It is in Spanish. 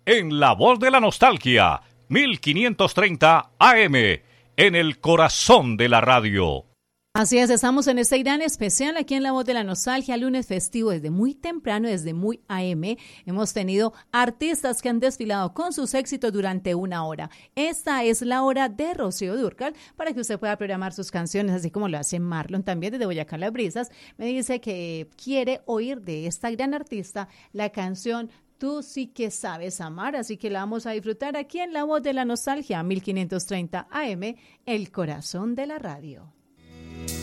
en La Voz de la Nostalgia, 1530 AM, en el corazón de la radio. Así es, estamos en este gran especial aquí en La Voz de la Nostalgia, lunes festivo, desde muy temprano, desde muy AM. Hemos tenido artistas que han desfilado con sus éxitos durante una hora. Esta es la hora de Rocío Dúrcal para que usted pueda programar sus canciones, así como lo hace Marlon también desde Boyacá Las Brisas. Me dice que quiere oír de esta gran artista la canción Tú sí que sabes amar, así que la vamos a disfrutar aquí en La Voz de la Nostalgia, 1530 AM, el corazón de la radio.